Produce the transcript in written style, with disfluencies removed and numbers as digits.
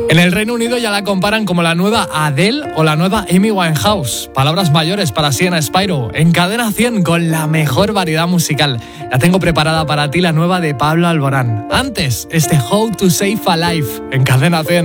En el Reino Unido ya la comparan como la nueva Adele o la nueva Amy Winehouse. Palabras mayores para Sienna Spyro. En Cadena 100 con la mejor variedad musical. La tengo preparada para ti, la nueva de Pablo Alborán. Antes, este How to Save a Life en Cadena 100.